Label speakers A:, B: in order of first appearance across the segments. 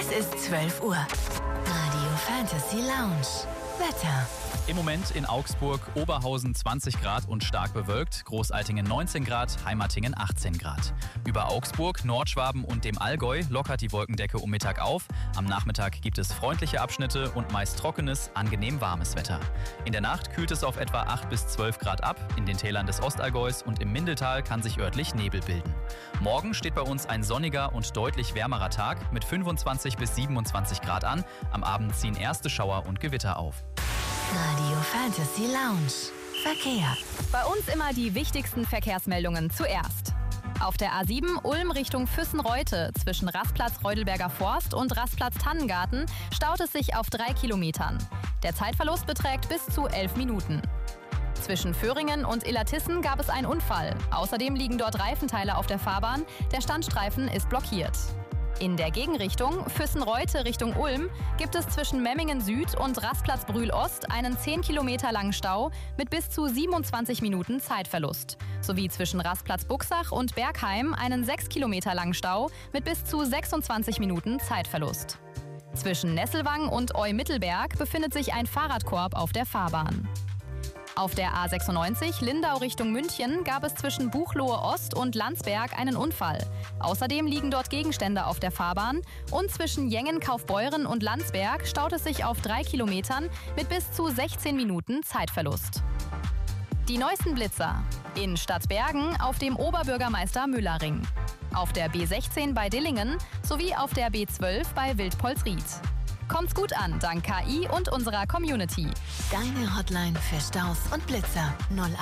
A: ist 12 Uhr. Radio Fantasy Lounge. Wetter.
B: Im Moment in Augsburg, Oberhausen 20 Grad und stark bewölkt, Großaltingen 19 Grad, Heimatingen 18 Grad. Über Augsburg, Nordschwaben und dem Allgäu lockert die Wolkendecke um Mittag auf. Am Nachmittag gibt es freundliche Abschnitte und meist trockenes, angenehm warmes Wetter. In der Nacht kühlt es auf etwa 8 bis 12 Grad ab. In den Tälern des Ostallgäus und im Mindeltal kann sich örtlich Nebel bilden. Morgen steht bei uns ein sonniger und deutlich wärmerer Tag mit 25 bis 27 Grad an. Am Abend ziehen erste Schauer und Gewitter auf.
A: Radio Fantasy Lounge. Verkehr.
C: Bei uns immer die wichtigsten Verkehrsmeldungen zuerst. Auf der A7 Ulm Richtung Füssen-Reute zwischen Rastplatz Reudelberger Forst und Rastplatz Tannengarten staut es sich auf 3 Kilometern. Der Zeitverlust beträgt bis zu 11 Minuten. Zwischen Föhringen und Illertissen gab es einen Unfall. Außerdem liegen dort Reifenteile auf der Fahrbahn. Der Standstreifen ist blockiert. In der Gegenrichtung Füssen-Reute Richtung Ulm gibt es zwischen Memmingen Süd und Rastplatz Brühl Ost einen 10 Kilometer langen Stau mit bis zu 27 Minuten Zeitverlust. Sowie zwischen Rastplatz Buxach und Bergheim einen 6 Kilometer langen Stau mit bis zu 26 Minuten Zeitverlust. Zwischen Nesselwang und Eu-Mittelberg befindet sich ein Fahrradkorb auf der Fahrbahn. Auf der A96 Lindau Richtung München gab es zwischen Buchloe Ost und Landsberg einen Unfall. Außerdem liegen dort Gegenstände auf der Fahrbahn und zwischen Jengen, Kaufbeuren und Landsberg staut es sich auf 3 Kilometern mit bis zu 16 Minuten Zeitverlust. Die neuesten Blitzer. In Stadtbergen auf dem Oberbürgermeister-Müller-Ring. Auf der B16 bei Dillingen sowie auf der B12 bei Wildpolsried. Kommt's gut an, dank KI und unserer Community.
A: Deine Hotline für Staus und Blitzer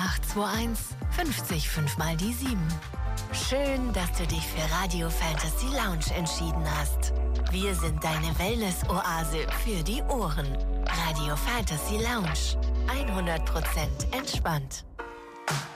A: 0821 50 5 mal die 7. Schön, dass du dich für Radio Fantasy Lounge entschieden hast. Wir sind deine Wellness-Oase für die Ohren. Radio Fantasy Lounge. 100% entspannt.